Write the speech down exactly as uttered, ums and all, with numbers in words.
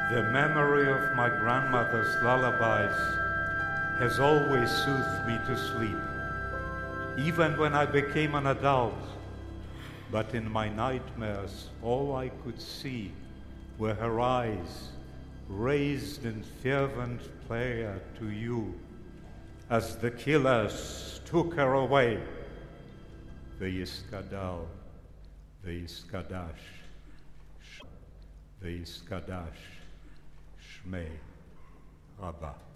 The memory of my grandmother's lullabies has always soothed me to sleep, even when I became an adult. But in my nightmares, all I could see were her eyes, raised in fervent prayer to you, as the killers took her away. V'yiskadal, v'yiskadash, v'yiskadash, Shmei Rabbah.